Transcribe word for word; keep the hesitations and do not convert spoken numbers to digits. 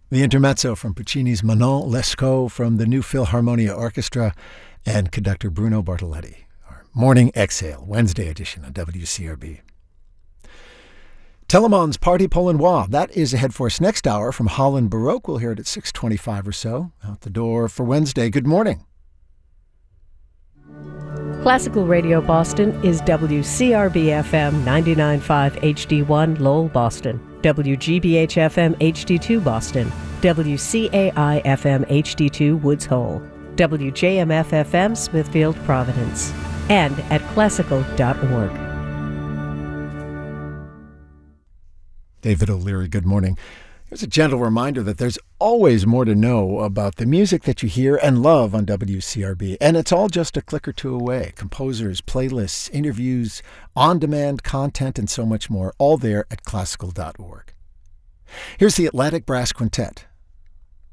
The intermezzo from Puccini's Manon Lescaut from the New Philharmonia Orchestra and conductor Bruno Bartoletti. Our Morning Exhale, Wednesday edition on W C R B. Telemann's Party Polonois. That is ahead for us next hour from Holland Baroque. We'll hear it at six twenty-five or so. Out the door for Wednesday. Good morning. Classical Radio Boston is W C R B F M ninety-nine point five H D one Lowell, Boston, W G B H F M H D two Boston, W C A I F M H D two Woods Hole, W J M F F M Smithfield, Providence, and at classical dot org. David O'Leary, good morning. Here's a gentle reminder that there's always more to know about the music that you hear and love on W C R B, and it's all just a click or two away. Composers, playlists, interviews, on-demand content, and so much more, all there at classical dot org. Here's the Atlantic Brass Quintet